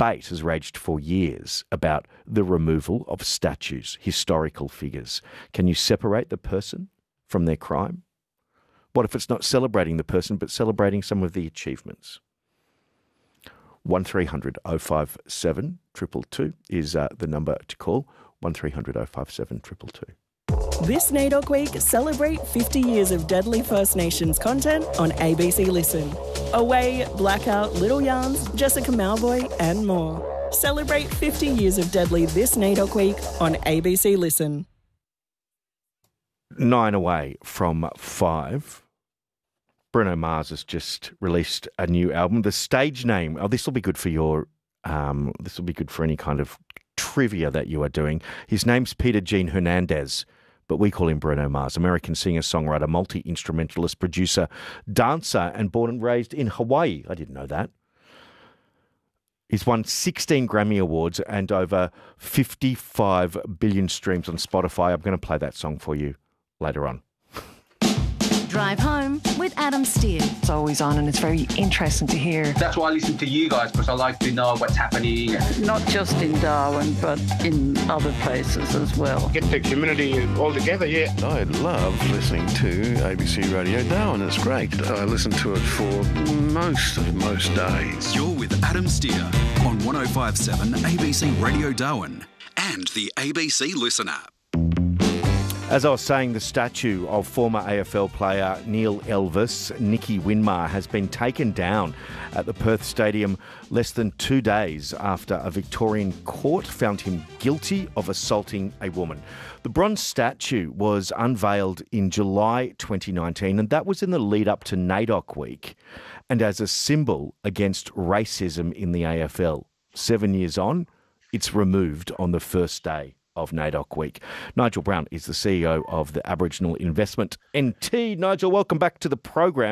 debate has raged for years about the removal of statues, historical figures. Can you separate the person from their crime? What if it's not celebrating the person, but celebrating some of the achievements? 1300 057 222 is the number to call. 1300 057 222. This NAIDOC Week, celebrate 50 years of Deadly First Nations content on ABC Listen. Away, Blackout, Little Yarns, Jessica Malvoy and more. Celebrate 50 years of Deadly this NAIDOC Week on ABC Listen. 9 away from 5. Bruno Mars has just released a new album. The stage name, this will be good for your, this will be good for any kind of trivia that you are doing. His name's Peter Jean Hernandez, but we call him Bruno Mars. American singer, songwriter, multi-instrumentalist, producer, dancer, and born and raised in Hawaii. I didn't know that. He's won 16 Grammy Awards and over 55 billion streams on Spotify. I'm going to play that song for you later on. Drive Home with Adam Steer. It's always on and it's very interesting to hear. That's why I listen to you guys, because I like to know what's happening. Not just in Darwin, but in other places as well. Get the community all together, yeah. I love listening to ABC Radio Darwin. It's great. I listen to it for most days. You're with Adam Steer on 105.7 ABC Radio Darwin and the ABC Listen app. As I was saying, the statue of former AFL player Neil Elvis, Nicky Winmar, has been taken down at the Perth Stadium less than 2 days after a Victorian court found him guilty of assaulting a woman. The bronze statue was unveiled in July 2019, and that was in the lead up to NAIDOC Week and as a symbol against racism in the AFL. 7 years on, it's removed on the first day of NAIDOC Week. Nigel Brown is the CEO of the Aboriginal Investment NT. Nigel, welcome back to the program.